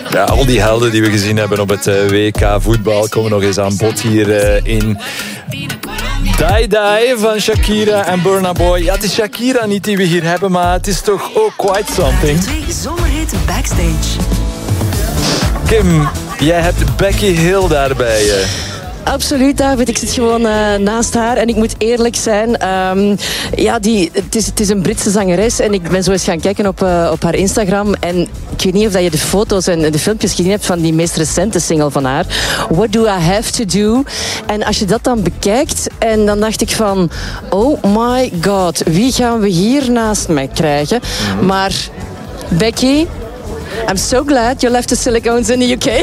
Ja, al die helden die we gezien hebben op het WK voetbal komen nog eens aan bod hier in Die Die van Shakira en Burna Boy. Ja, het is Shakira niet die we hier hebben, maar het is toch ook quite something. 2 Zomerhit Backstage. Kim, jij hebt Becky Hill daarbij je. Absoluut, David. Ik zit gewoon naast haar. En ik moet eerlijk zijn. Het is een Britse zangeres. En ik ben zo eens gaan kijken op haar Instagram. En ik weet niet of dat je de foto's en de filmpjes gezien hebt van die meest recente single van haar. What Do I Have To Do? En als je dat dan bekijkt. En dan dacht ik van... Oh my god. Wie gaan we hier naast mij krijgen? Maar Becky... I'm so glad you left the Silicones in the UK.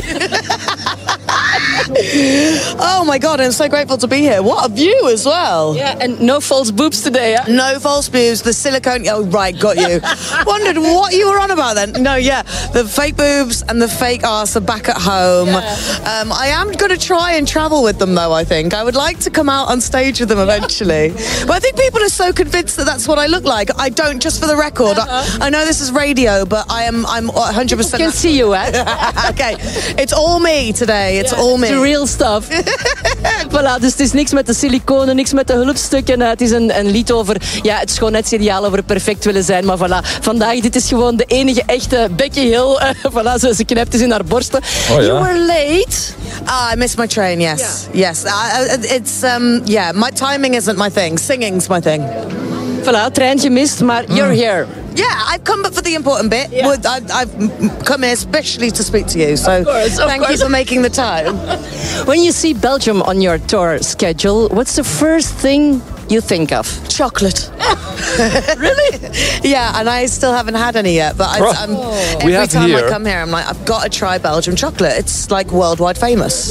Oh my god, I'm so grateful to be here. What a view as well. Yeah, and no false boobs today, huh? No false boobs, the silicone... Oh, right, got you. Wondered what you were on about then. No, yeah, the fake boobs and the fake arse are back at home. Yeah. I am going to try and travel with them, though, I think. I would like to come out on stage with them eventually. But I think people are so convinced that that's what I look like. I don't, just for the record. I know this is radio, but I'm 100%... I can see you, eh? Okay, it's all me today. It's all me. The real stuff. Voilà, dus het is niks met de siliconen, niks met de hulpstukken. Het is een lied over het schoonheidsideaal, over perfect willen zijn. Maar voilà, vandaag, dit is gewoon de enige echte Becky Hill. Voilà, ze knijpt is in haar borsten. Oh, ja. You were late. I missed my train, yes. Yeah. Yes, it's, my timing isn't my thing. Singing's my thing. Voilà, trein gemist, maar you're here. Yeah, I've come but for the important bit. Yeah. I've come here especially to speak to you. So thank you for making the time. When you see Belgium on your tour schedule, what's the first thing you think of? Chocolate. Really? Yeah, and I still haven't had any yet. But every time I come here, I'm like, I've got to try Belgium chocolate. It's like worldwide famous.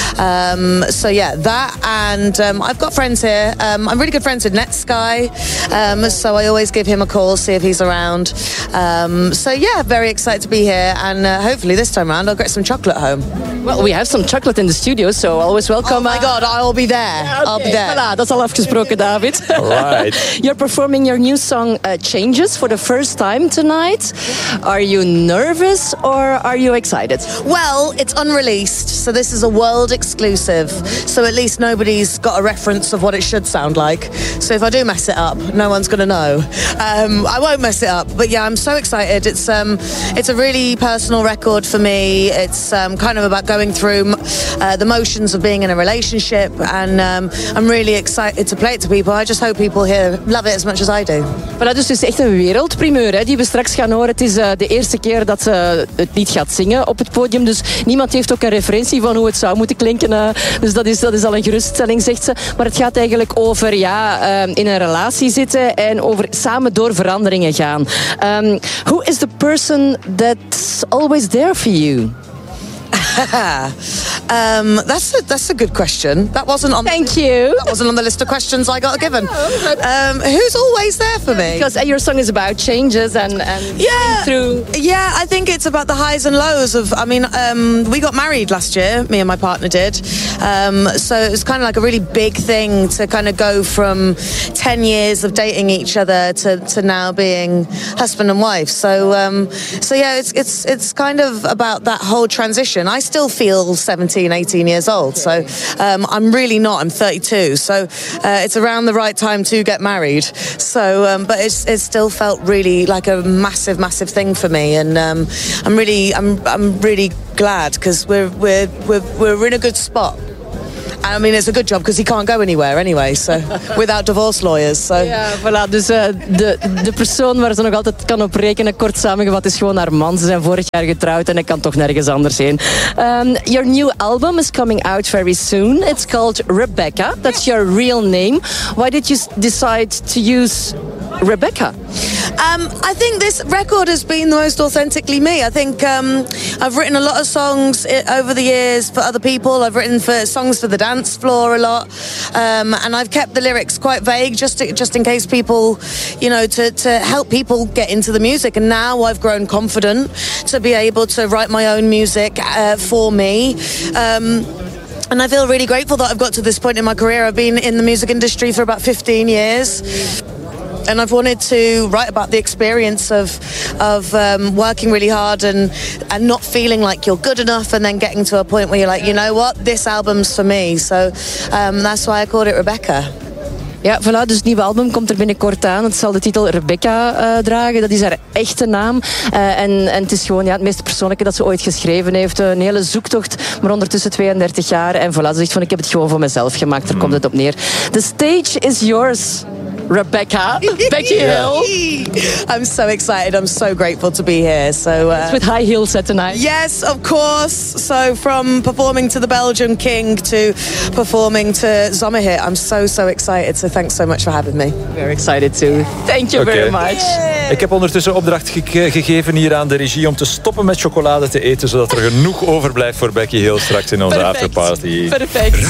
So yeah, that, and I've got friends here. I'm really good friends with Netsky, so I always give him a call, see if he's around. So yeah, very excited to be here, and hopefully this time around I'll get some chocolate home. Well, we have some chocolate in the studio, so always welcome. Oh my god, I'll be there. Yeah, okay. I'll be there. Voilà, dat is al afgesproken, David. All right. You're performing your new song Changes for the first time tonight. Are you nervous or are you excited? Well, it's unreleased, so this is a world exclusive. So at least nobody's got a reference of what it should sound like. So if I do mess it up, no one's going to know. I won't mess it up. But yeah, I'm so excited. It's a really personal record for me. It's kind of about going through the motions of being in a relationship, and I'm really excited to play it to people. I just hope people here love it as much as I do. Voilà, dus het is echt een wereldprimeur hè, die we straks gaan horen. Het is de eerste keer dat ze het lied gaat zingen op het podium. Dus niemand heeft ook een referentie van hoe het zou moeten klinken. Dus dat is al een geruststelling, zegt ze. Maar het gaat eigenlijk over in een relatie zitten en over samen door veranderingen gaan. Who is the person that's always there for you? That's a good question. That wasn't on. Thank you. That wasn't on the list of questions I got given. Who's always there for me? Because your song is about changes and through. Yeah, I think it's about the highs and lows of. I mean, we got married last year. Me and my partner did. So it was kind of like a really big thing to kind of go from 10 years of dating each other to now being husband and wife. So yeah, it's kind of about that whole transition. I still feel 17, 18 years old. So I'm really not. I'm 32. So it's around the right time to get married. So, but it still felt really like a massive, massive thing for me. And I'm really glad because we're in a good spot. I mean, it's a good job because he can't go anywhere anyway, so without divorce lawyers. So. Ja, voilà. Dus de persoon waar ze nog altijd kan op rekenen, kort samengevat, is gewoon haar man. Ze zijn vorig jaar getrouwd en hij kan toch nergens anders heen. Your new album is coming out very soon. It's called Rebecca. That's your real name. Why did you decide to use Rebecca? I think this record has been the most authentically me. I think I've written a lot of songs over the years for other people. I've written songs for the dance floor a lot, and I've kept the lyrics quite vague just in case people, to help people get into the music. And now I've grown confident to be able to write my own music for me. And I feel really grateful that I've got to this point in my career. I've been in the music industry for about 15 years. and I've wanted to write about the experience of working really hard and not feeling like you're good enough, and then getting to a point where you're like, you know what, this album's for me. So that's why I called it Rebecca. Ja, voilà, dus het nieuwe album komt er binnenkort aan. Het zal de titel Rebecca dragen. Dat is haar echte naam. En het is gewoon het meest persoonlijke dat ze ooit geschreven heeft. Een hele zoektocht, maar ondertussen 32 jaar. En voilà, ze zegt van, ik heb het gewoon voor mezelf gemaakt. Daar komt het op neer. The stage is yours, Rebecca. Becky Hill. I'm so excited. I'm so grateful to be here. So It's with high heels set tonight. Yes, of course. So from performing to the Belgian King to performing to Zomerhit, I'm so excited. So thanks so much for having me. Very excited too. Thank you very much. Ik heb ondertussen opdracht gegeven hier aan de regie om te stoppen met chocolade te eten, zodat er genoeg overblijft voor Becky Hill straks in onze afterparty. Perfect.